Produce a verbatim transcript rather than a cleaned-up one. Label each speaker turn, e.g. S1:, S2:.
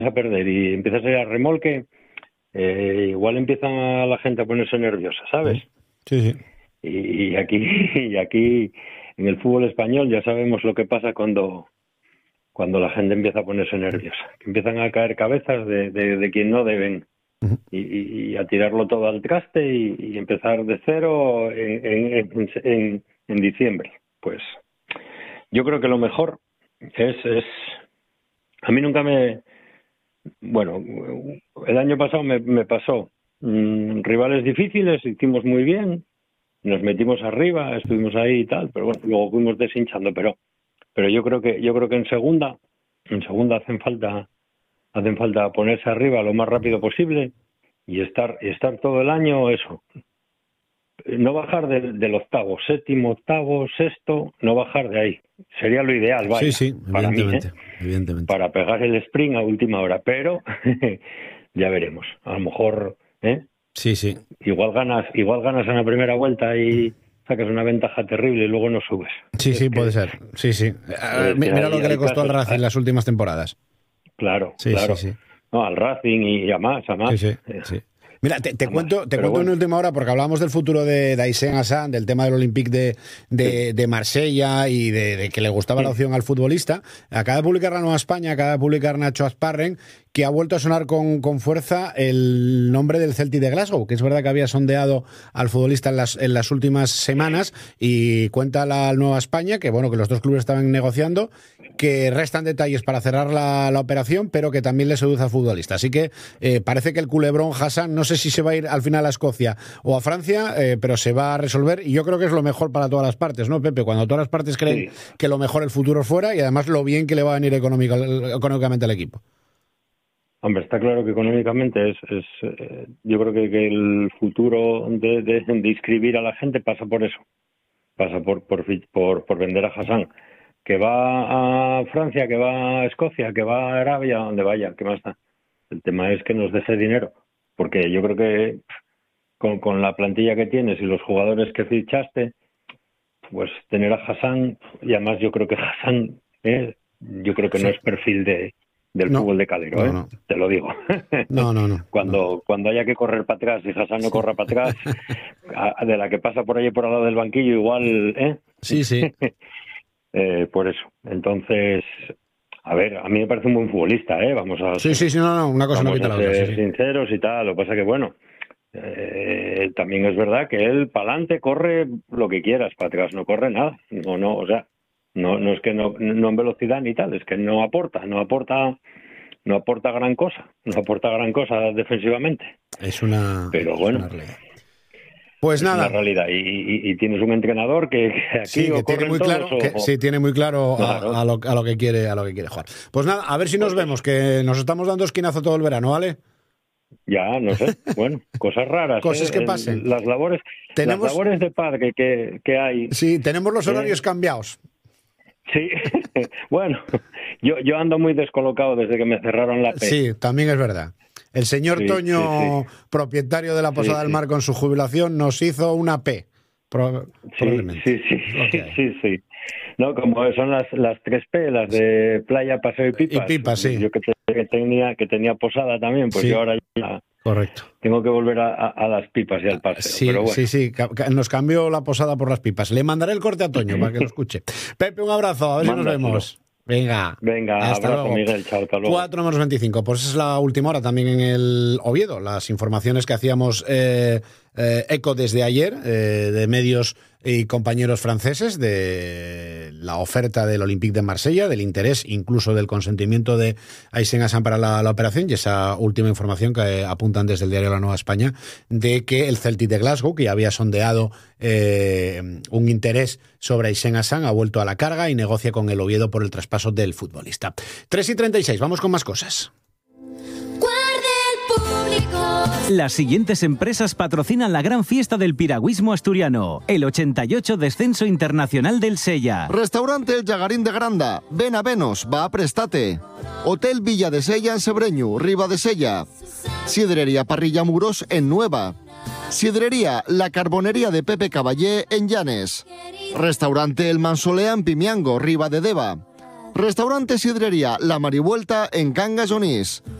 S1: a perder y empiezas a ir a remolque, eh, igual empieza la gente a ponerse nerviosa, ¿sabes?
S2: Sí, sí.
S1: Y, y aquí y aquí en el fútbol español ya sabemos lo que pasa cuando cuando la gente empieza a ponerse nerviosa, que empiezan a caer cabezas de, de, de quien no deben uh-huh. y, y, y a tirarlo todo al traste y, y empezar de cero en, en, en, en diciembre. Pues yo creo que lo mejor es, es a mí nunca me bueno el año pasado me, me pasó mmm, rivales difíciles, hicimos muy bien, nos metimos arriba, estuvimos ahí y tal, pero bueno, luego fuimos deshinchando, pero pero yo creo que yo creo que en segunda en segunda hacen falta hacen falta ponerse arriba lo más rápido posible y estar estar todo el año eso, no bajar del, del octavo, séptimo, octavo, sexto, no bajar de ahí, sería lo ideal, vaya,
S2: sí, sí,
S1: para mí, ¿eh?
S2: evidentemente.
S1: Para pegar el sprint a última hora, pero ya veremos, a lo mejor, ¿eh?
S2: Sí, sí.
S1: Igual ganas, igual ganas en la primera vuelta y sacas una ventaja terrible y luego no subes.
S2: Sí, sí,
S1: es
S2: puede
S1: que,
S2: ser. Sí, sí.
S1: Es
S2: Mira
S1: que
S2: lo que
S1: hay,
S2: le costó
S1: hay
S2: al Racing en las últimas temporadas.
S1: Claro,
S2: sí,
S1: claro.
S2: Sí, sí.
S1: No, al Racing y a más, a más.
S2: Sí, sí, sí. Mira, te, te cuento, te cuento
S1: bueno.
S2: en última hora, porque hablábamos del futuro de Aysén Hassan, del tema del Olympique de, de, sí. de Marsella y de, de que le gustaba sí. la opción al futbolista. Acaba de publicar la Nueva España, acaba de publicar Nacho Asparren, que ha vuelto a sonar con, con fuerza el nombre del Celtic de Glasgow, que es verdad que había sondeado al futbolista en las, en las últimas semanas, y cuenta la Nueva España que bueno que los dos clubes estaban negociando, que restan detalles para cerrar la, la operación, pero que también le seduce al futbolista. Así que eh, parece que el culebrón Hassan, no sé si se va a ir al final a Escocia o a Francia, eh, pero se va a resolver, y yo creo que es lo mejor para todas las partes, ¿no, Pepe? Cuando todas las partes creen sí. que lo mejor el futuro fuera, y además lo bien que le va a venir económico, económicamente al equipo.
S1: Hombre, está claro que económicamente es, es eh, yo creo que, que el futuro de, de, de inscribir a la gente pasa por eso, pasa por por, por por vender a Hassan, que va a Francia, que va a Escocia, que va a Arabia, donde vaya, ¿qué más está? El tema es que nos deje dinero, porque yo creo que con, con la plantilla que tienes y los jugadores que fichaste, pues tener a Hassan, y además yo creo que Hassan, eh, yo creo que sí. no es perfil de del no, fútbol de Calero, no, ¿eh? No. Te lo digo.
S2: No, no, no.
S1: Cuando,
S2: no.
S1: cuando haya que correr para atrás y Hassan no corra para atrás, de la que pasa por ahí por al lado del banquillo, igual, ¿eh?
S2: Sí, sí.
S1: eh, por eso. Entonces, a ver, a mí me parece un buen futbolista, ¿eh? Vamos a
S2: Sí,
S1: ser,
S2: sí, sí, no, no, una cosa no quita la otra.
S1: Ser
S2: sí,
S1: sinceros y tal. Lo que pasa que, bueno, eh, también es verdad que él para adelante corre lo que quieras, para atrás no corre nada. No, no, o sea, no, no es que no, no en velocidad ni tal, es que no aporta, no aporta, no aporta gran cosa, no aporta gran cosa defensivamente.
S2: Es una,
S1: pero
S2: es
S1: bueno.
S2: Una realidad. Pues
S1: es
S2: nada.
S1: Una realidad. Y, y, y tienes un entrenador que, que aquí
S2: sí, que tiene muy claro,
S1: o,
S2: que,
S1: o...
S2: sí, tiene muy claro,
S1: claro.
S2: A, a, lo, a lo que quiere, a lo que quiere jugar. Pues nada, a ver si nos pues vemos, que nos estamos dando esquinazo todo el verano, ¿vale?
S1: Ya, no sé, bueno, cosas raras.
S2: Cosas
S1: ¿eh?
S2: que pasen.
S1: Las labores,
S2: tenemos...
S1: las labores de padre que, que hay.
S2: Sí, tenemos los horarios eh... cambiados.
S1: Sí, bueno, yo, yo ando muy descolocado desde que me cerraron la P.
S2: Sí, también es verdad. El señor sí, Toño, sí, sí. propietario de la Posada sí, del Mar, sí. con su jubilación, nos hizo una P. Pro,
S1: sí,
S2: probablemente.
S1: Sí, sí, okay. sí, sí. No, como son las, las tres P, las de playa, paseo y pipas.
S2: Y pipas, sí.
S1: Yo que, que tenía que tenía posada también, pues sí. yo ahora ya...
S2: Correcto.
S1: Tengo que volver a, a, a las pipas y al paseo.
S2: Sí,
S1: pero bueno.
S2: sí, sí. Nos cambió la posada por las pipas. Le mandaré el corte a Toño para que lo escuche. Pepe, un abrazo. A ver
S1: Mándaselo.
S2: si nos vemos. Venga.
S1: Venga,
S2: hasta
S1: abrazo,
S2: luego.
S1: Miguel. Chao, hasta luego.
S2: cuatro menos veinticinco. Pues es la última hora también en el Oviedo. Las informaciones que hacíamos eh, eh, eco desde ayer eh, de medios y compañeros franceses de la oferta del Olympique de Marsella, del interés, incluso del consentimiento de Aysén Hassan para la, la operación, y esa última información que apuntan desde el diario La Nueva España de que el Celtic de Glasgow, que ya había sondeado eh, un interés sobre Aysén Hassan, ha vuelto a la carga y negocia con el Oviedo por el traspaso del futbolista. tres y treinta y seis, vamos con más cosas.
S3: Las siguientes empresas patrocinan la gran fiesta del piragüismo asturiano, el ochenta y ocho Descenso Internacional del Sella.
S4: Restaurante El Llagarín de Granda, ven a Venos, va a Prestate. Hotel Villa de Sella en Sebreñu, Riba de Sella. Sidrería Parrilla Muros en Nueva. Sidrería La Carbonería de Pepe Caballé en Llanes. Restaurante El Mansolea en Pimiango, Riba de Deva. Restaurante Sidrería La Marivuelta en Cangas Onís.